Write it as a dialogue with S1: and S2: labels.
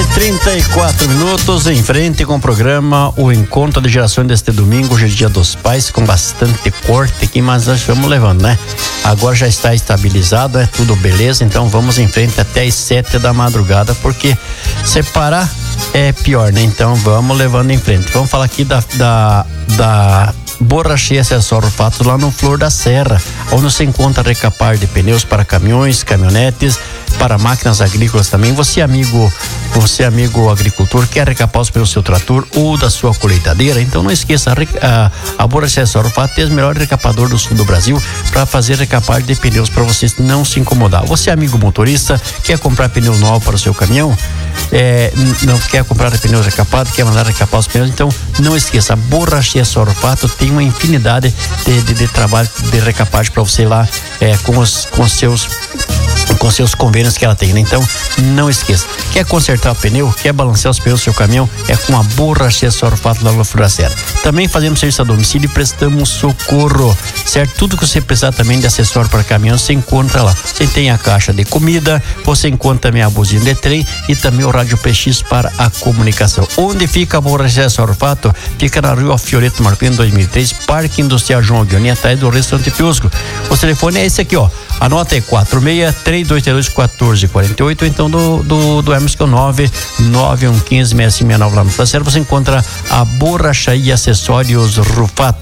S1: 7h34, em frente com o programa O Encontro de Gerações deste domingo, hoje é Dia dos Pais, com bastante corte aqui, mas nós vamos levando, né? Agora já está estabilizado, é tudo beleza, então vamos em frente até as 7 da madrugada, porque separar é pior, né? Então vamos levando em frente. Vamos falar aqui da Borracharia Acessório Rufato, lá no Flor da Serra, onde você encontra recapar de pneus para caminhões, caminhonetes, para máquinas agrícolas também. Você amigo agricultor, quer recapar os pneus do seu trator ou da sua colheitadeira? Então não esqueça, a Borracharia Acessório Rufato é o melhor recapador do sul do Brasil para fazer recapar de pneus, para você não se incomodar. Você amigo motorista, quer comprar pneu novo para o seu caminhão? Não quer comprar pneus recapados, quer mandar recapar os pneus? Então não esqueça, a Borracharia Acessório Rufato tem uma infinidade de trabalho de recapagem para você lá, com seus convênios que ela tem, né? Então não esqueça, quer consertar o pneu, quer balancear os pneus do seu caminhão, é com a Borracharia Acessório Rufato lá no Flor da Serra. Também fazemos serviço a domicílio e prestamos socorro, certo? Tudo que você precisar também de acessório para caminhão, você encontra lá. Você tem a caixa de comida, você encontra também a buzina de trem e também o rádio PX para a comunicação. Onde fica a Borracharia Acessório Rufato? Fica na rua Fioreto Marconi 2003, Parque Industrial João Guioni, atrás do restaurante Piusco. O telefone é esse aqui, ó. Anota aí, 46-3232-1448, então do Hermes, que é o 99115-6569 lá no Flor da Serra. Você encontra a Borracharia Acessórios Rufato.